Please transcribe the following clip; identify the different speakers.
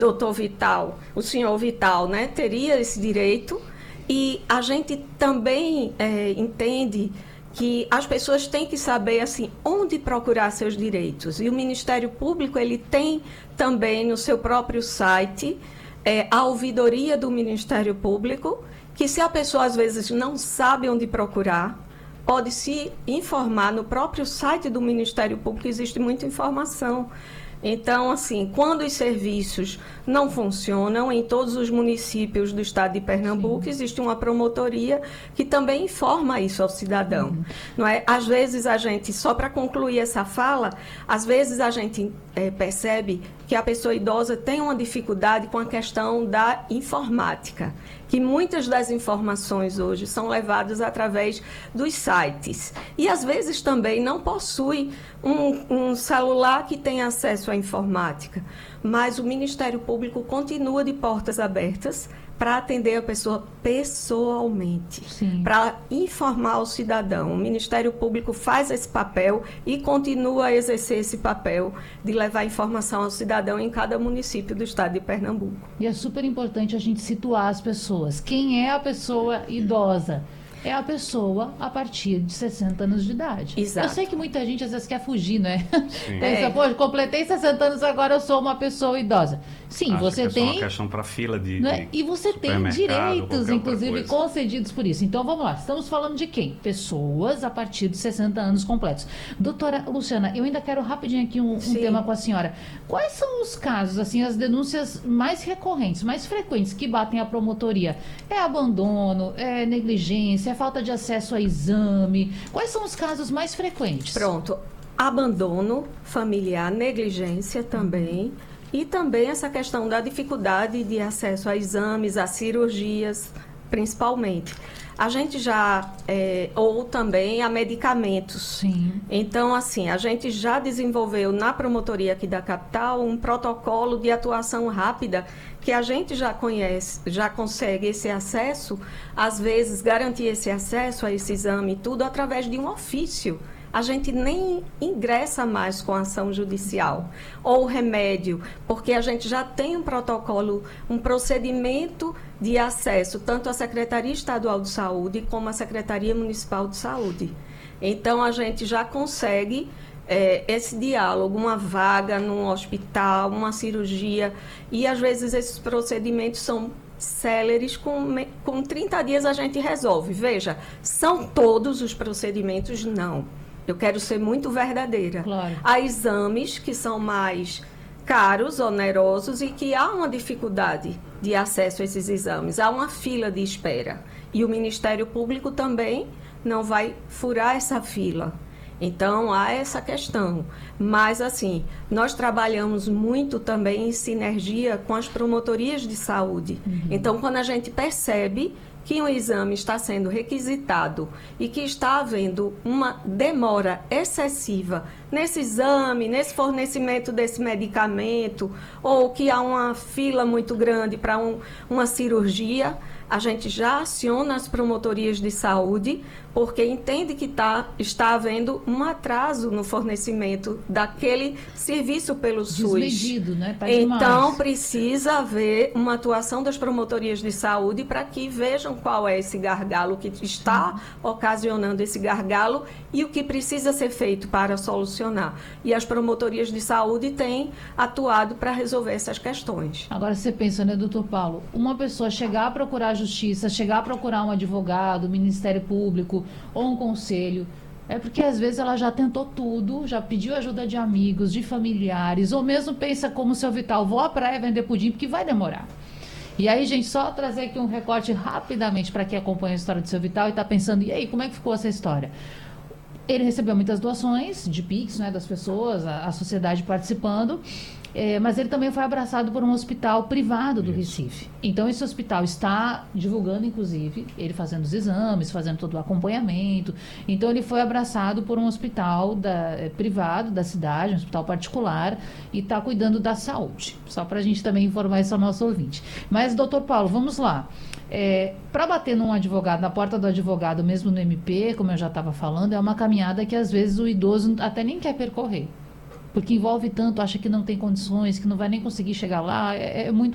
Speaker 1: doutor Vital, o senhor Vital, né, teria esse direito, e a gente também entende que as pessoas têm que saber assim onde procurar seus direitos, e o Ministério Público ele tem também no seu próprio site a ouvidoria do Ministério Público, que se a pessoa às vezes não sabe onde procurar, pode se informar no próprio site do Ministério Público, existe muita informação. Então, assim, quando os serviços não funcionam, em todos os municípios do estado de Pernambuco, existe uma promotoria que também informa isso ao cidadão. Não é? Às vezes a gente, só para concluir essa fala, às vezes a gente percebe que a pessoa idosa tem uma dificuldade com a questão da informática, que muitas das informações hoje são levadas através dos sites. E às vezes também não possui um celular que tenha acesso à informática. Mas o Ministério Público continua de portas abertas para atender a pessoa pessoalmente, para informar o cidadão. O Ministério Público faz esse papel e continua a exercer esse papel de levar informação ao cidadão em cada município do estado de Pernambuco.
Speaker 2: E é super importante a gente situar as pessoas. Quem é a pessoa idosa? É a pessoa a partir de 60 anos de idade.
Speaker 1: Exato.
Speaker 2: Eu sei que muita gente às vezes quer fugir, né? Pensa, pô, completei 60 anos, agora eu sou uma pessoa idosa. Sim,
Speaker 3: acho
Speaker 2: você
Speaker 3: que é
Speaker 2: tem...
Speaker 3: só uma questão para fila de
Speaker 2: E você tem direitos, inclusive, concedidos por isso. Então, vamos lá. Estamos falando de quem? Pessoas a partir de 60 anos completos. Doutora Luciana, eu ainda quero rapidinho aqui um tema com a senhora. Quais são os casos, assim, as denúncias mais recorrentes, mais frequentes que batem a promotoria? É abandono, é negligência, é falta de acesso a exame? Quais são os casos mais frequentes?
Speaker 1: Pronto. Abandono familiar, negligência também. E também essa questão da dificuldade de acesso a exames, a cirurgias, principalmente. A gente já, ou também a medicamentos.
Speaker 2: Sim.
Speaker 1: Então, assim, a gente já desenvolveu na promotoria aqui da capital um protocolo de atuação rápida que a gente já conhece, já consegue esse acesso, às vezes garantir esse acesso a esse exame, tudo através de um ofício. A gente nem ingressa mais com a ação judicial ou remédio, porque a gente já tem um protocolo, um procedimento de acesso, tanto à Secretaria Estadual de Saúde como à Secretaria Municipal de Saúde. Então, a gente já consegue esse diálogo, uma vaga num hospital, uma cirurgia, e às vezes esses procedimentos são céleres, com 30 dias a gente resolve. Veja, são todos os procedimentos? Não. Eu quero ser muito verdadeira.
Speaker 2: Claro.
Speaker 1: Há exames que são mais caros, onerosos, e que há uma dificuldade de acesso a esses exames. Há uma fila de espera. E o Ministério Público também não vai furar essa fila. Então, há essa questão. Mas, assim, nós trabalhamos muito também em sinergia com as promotorias de saúde. Então, quando a gente percebe que um exame está sendo requisitado e que está havendo uma demora excessiva nesse exame, nesse fornecimento desse medicamento, ou que há uma fila muito grande para uma cirurgia, a gente já aciona as promotorias de saúde, porque entende que está havendo um atraso no fornecimento daquele serviço pelo SUS.
Speaker 2: Desmedido, né? Tá
Speaker 1: então,
Speaker 2: demais.
Speaker 1: precisa haver uma atuação das promotorias de saúde para que vejam qual é esse gargalo que está ocasionando esse gargalo e o que precisa ser feito para solucionar. E as promotorias de saúde têm atuado para resolver essas questões.
Speaker 2: Agora você pensa, né, doutor Paulo, uma pessoa chegar a procurar a justiça, chegar a procurar um advogado, Ministério Público ou um conselho, é porque às vezes ela já tentou tudo, já pediu ajuda de amigos, de familiares, ou mesmo pensa como o seu Vital, vou à praia vender pudim porque vai demorar. E aí, gente, só trazer aqui um recorte rapidamente para quem acompanha a história do seu Vital e está pensando, e aí, como é que ficou essa história? Ele recebeu muitas doações de Pix, né, das pessoas, a sociedade participando, mas ele também foi abraçado por um hospital privado do Recife. Então, esse hospital está divulgando, inclusive, ele fazendo os exames, fazendo todo o acompanhamento. Então, ele foi abraçado por um hospital privado da cidade, um hospital particular, e está cuidando da saúde. Só para a gente também informar isso ao nosso ouvinte. Mas, doutor Paulo, vamos lá. Para bater num advogado, na porta do advogado, mesmo no MP, como eu já estava falando, é uma caminhada que às vezes o idoso até nem quer percorrer. porque envolve tanto, acha que não tem condições, que não vai nem conseguir chegar lá, é muito